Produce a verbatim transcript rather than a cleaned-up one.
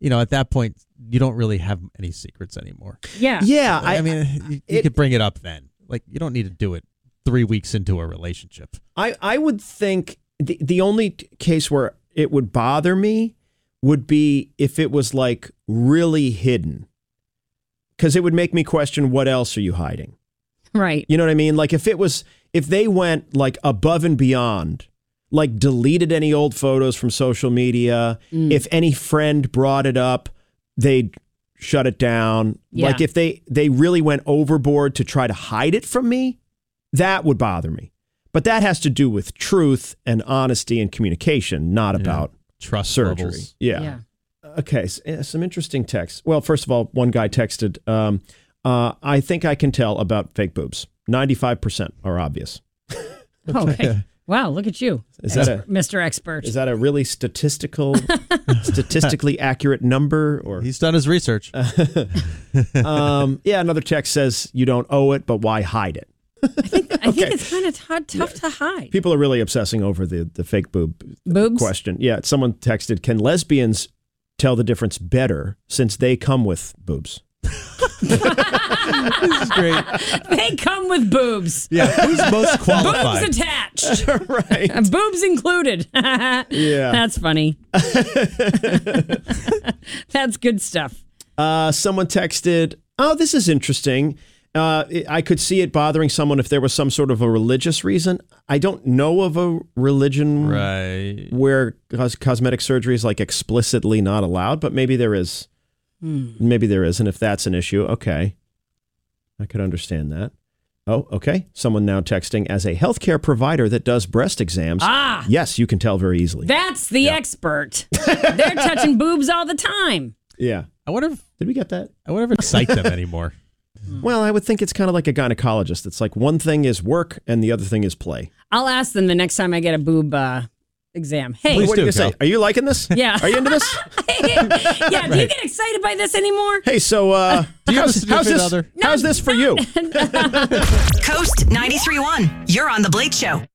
you know, at that point, you don't really have any secrets anymore. Yeah. Yeah. I, I, I mean, you, you it, could bring it up then. Like, you don't need to do it three weeks into a relationship. I, I would think the, the only t- case where it would bother me would be if it was like really hidden. Because it would make me question, what else are you hiding? Right. You know what I mean? Like if it was, if they went like above and beyond, like deleted any old photos from social media, mm. if any friend brought it up, they'd shut it down. Yeah. Like if they, they really went overboard to try to hide it from me, that would bother me. But that has to do with truth and honesty and communication, not Yeah. about Trust surgery. levels. Yeah. Yeah. Okay. So, some interesting texts. Well, first of all, one guy texted, um, uh, I think I can tell about fake boobs. ninety-five percent are obvious. Okay. Wow, look at you, Is that a, Mister Expert. is that a really statistical, statistically accurate number? Or He's done his research. um, yeah, another text says you don't owe it, but why hide it? I think I Okay. think it's kind of t- tough to hide. People are really obsessing over the, the fake boob Boobs? question. Yeah, someone texted, can lesbians tell the difference better since they come with boobs? This is great. They come with boobs. Yeah, who's most qualified? Boobs attached. Right. Uh, boobs included. Yeah. That's funny. That's good stuff. Uh, someone texted, oh, this is interesting. Uh, I could see it bothering someone if there was some sort of a religious reason. I don't know of a religion Right. where cos- cosmetic surgery is like explicitly not allowed, but maybe there is. Hmm. Maybe there is. And if that's an issue, okay. I could understand that. Oh, okay. Someone now texting, as a healthcare provider that does breast exams. Ah. Yes, you can tell very easily. That's the Yeah. expert. They're touching boobs all the time. Yeah. I wonder if Did we get that? I wonder if excite them anymore. Well, I would think it's kind of like a gynecologist. It's like one thing is work and the other thing is play. I'll ask them the next time I get a boob uh, exam. Hey, Please what do, are you gonna say? Cal. Are you liking this? Yeah. Are you into this? yeah, do you get excited by this anymore? Hey, so uh, Do you have a how's, how's significant this? other? How's this for you? Coast ninety-three point one. You're on The Blake Show.